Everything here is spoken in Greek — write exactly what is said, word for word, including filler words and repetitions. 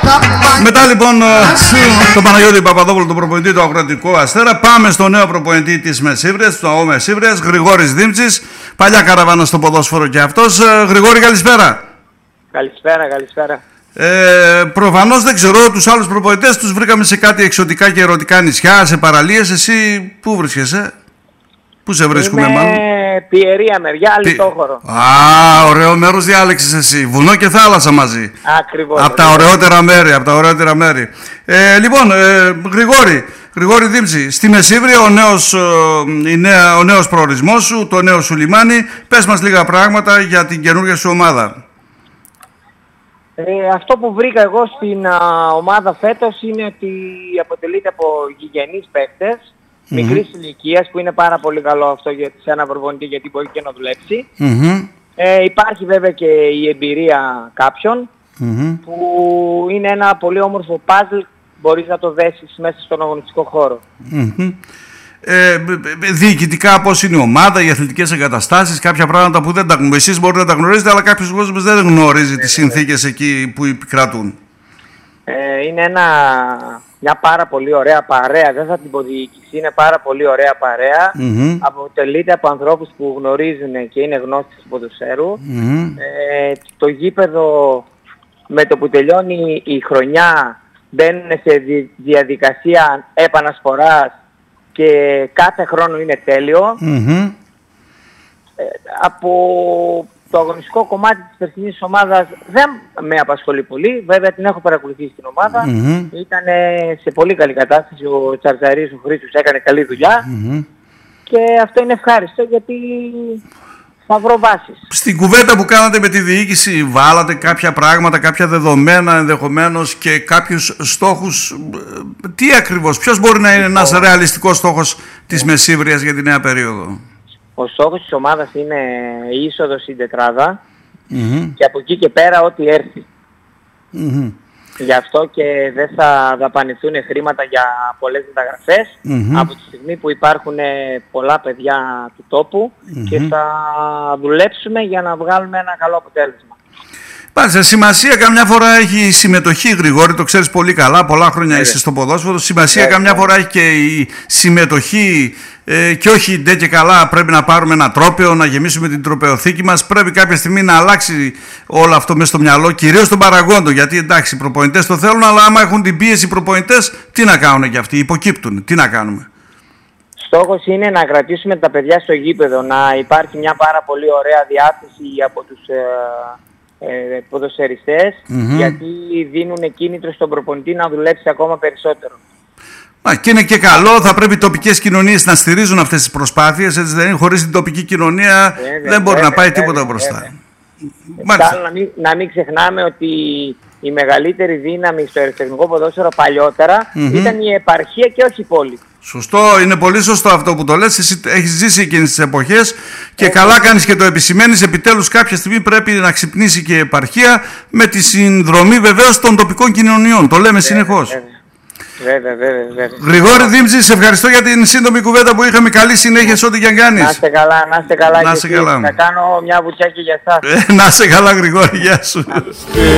Μετά λοιπόν τον Παναγιώτη Παπαδόπουλο, τον προπονητή του Ακροατικού Αστέρα, πάμε στο νέο προπονητή της Μεσσύβριας, του ΑΟ Μεσσύβριας, Γρηγόρης Δήμτσης. Παλιά καραβάνα στο ποδόσφαιρο και αυτός. Γρηγόρη, καλησπέρα. Καλησπέρα, καλησπέρα. Ε, προφανώς δεν ξέρω, τους άλλους προπονητές τους βρήκαμε σε κάτι εξωτικά και ερωτικά νησιά, σε παραλίες. Εσύ πού βρίσκεσαι? Πού σε βρίσκουμε? Είμαι μάλλον Πιερία, μεριά, Λιτόχωρο. Α, ωραίο μέρος διάλεξες εσύ. Βουνό και θάλασσα μαζί. Ακριβώς. Από τα ωραιότερα μέρη, από τα ωραιότερα μέρη. Ε, λοιπόν, ε, Γρηγόρη, Γρηγόρη Δήμτση, στη Μεσσύβρια ο νέος, ε, η νέα, ο νέος προορισμός σου, το νέο σου λιμάνι. Πες μας λίγα πράγματα για την καινούργια σου ομάδα. Ε, αυτό που βρήκα εγώ στην α, ομάδα φέτος είναι ότι αποτελείται από γηγενείς παίκτες, mm-hmm. μικρής ηλικίας, που είναι πάρα πολύ καλό αυτό για σε ένα προπονητή, γιατί μπορεί και να δουλέψει. Mm-hmm. Ε, υπάρχει βέβαια και η εμπειρία κάποιων, mm-hmm. που είναι ένα πολύ όμορφο puzzle, μπορείς να το δέσεις μέσα στον αγωνιστικό χώρο. Mm-hmm. Ε, διοικητικά πώς είναι η ομάδα, οι αθλητικές εγκαταστάσεις, κάποια πράγματα που δεν τα γνωρίζετε. Εσείς μπορείτε να τα γνωρίζετε, αλλά κάποιος κόσμος δεν γνωρίζει τις συνθήκες εκεί που επικρατούν. Ε, είναι ένα, μια πάρα πολύ ωραία παρέα, δεν θα την πω διοίκηση, είναι πάρα πολύ ωραία παρέα. Mm-hmm. Αποτελείται από ανθρώπους που γνωρίζουν και είναι γνώστες του ποδοσφαίρου. Mm-hmm. Ε, το γήπεδο, με το που τελειώνει η χρονιά, μπαίνουν σε διαδικασία επανασποράς και κάθε χρόνο είναι τέλειο. Mm-hmm. Ε, από το αγωνιστικό κομμάτι της περσινής ομάδας δεν με απασχολεί πολύ. Βέβαια την έχω παρακολουθήσει την ομάδα. Mm-hmm. Ήταν σε πολύ καλή κατάσταση. Ο Τσαρτσαρής, ο Χρήστος έκανε καλή δουλειά. Mm-hmm. Και αυτό είναι ευχάριστο, γιατί θα βρω βάσεις. Στην κουβέντα που κάνατε με τη διοίκηση, βάλατε κάποια πράγματα, κάποια δεδομένα ενδεχομένως και κάποιους στόχους? Τι ακριβώς, ποιος μπορεί να είναι ένας oh. ρεαλιστικός στόχος της oh. Μεσσύβριας για τη νέα περίοδο? Ο στόχος της ομάδας είναι η είσοδος στην τετράδα, mm-hmm. και από εκεί και πέρα ό,τι έρθει. Mm-hmm. Γι' αυτό και δεν θα δαπανηθούν χρήματα για πολλές μεταγραφές, mm-hmm. από τη στιγμή που υπάρχουν πολλά παιδιά του τόπου, mm-hmm. και θα δουλέψουμε για να βγάλουμε ένα καλό αποτέλεσμα. Πάλιστα, σημασία καμιά φορά έχει η συμμετοχή, Γρηγόρη, το ξέρεις πολύ καλά, πολλά χρόνια yeah. είσαι στο ποδόσφαιρο. Σημασία yeah. καμιά φορά έχει και η συμμετοχή, ε, και όχι ντε και καλά πρέπει να πάρουμε ένα τρόπαιο, να γεμίσουμε την τροπαιοθήκη μας. Πρέπει κάποια στιγμή να αλλάξει όλο αυτό μέσα στο μυαλό, κυρίως των παραγόντων. Γιατί εντάξει, οι προπονητές το θέλουν, αλλά άμα έχουν την πίεση οι προπονητές, τι να κάνουν κι αυτοί, υποκύπτουν. Τι να κάνουμε? Στόχος είναι να κρατήσουμε τα παιδιά στο γήπεδο, να υπάρχει μια πάρα πολύ ωραία διάθεση από τους ε, ε, ποδοσφαιριστές, mm-hmm. γιατί δίνουν κίνητρο στον προπονητή να δουλέψει ακόμα περισσότερο. Α, και είναι και καλό, θα πρέπει οι τοπικές κοινωνίες να στηρίζουν αυτές τις προσπάθειες, έτσι δεν είναι? Χωρίς την τοπική κοινωνία βέβαια, δεν μπορεί βέβαια, να πάει βέβαια, τίποτα μπροστά. Εξάλλου να μην, να μην ξεχνάμε ότι η μεγαλύτερη δύναμη στο αεροτεχνικό ποδόσφαιρο παλιότερα mm-hmm. ήταν η επαρχία και όχι η πόλη. Σωστό, είναι πολύ σωστό αυτό που το λες. Εσύ έχεις ζήσει εκείνες τις εποχές και ε, καλά κάνεις και το επισημαίνεις. Επιτέλους κάποια στιγμή πρέπει να ξυπνήσει και η επαρχία, με τη συνδρομή βεβαίως των τοπικών κοινωνιών. Το λέμε βέβαια, συνεχώς. Βέβαια. Βέβαια, βέβαια, βέβαια. Γρηγόρη Δήμτση, σε ευχαριστώ για την σύντομη κουβέντα που είχαμε. Καλή συνέχεια σε ό,τι και αν κάνεις. Να είστε καλά, να είστε καλά. Να είστε καλά. Θα κάνω μια βουτσιά και για εσάς. Να είστε καλά, Γρηγόρη, γεια σου.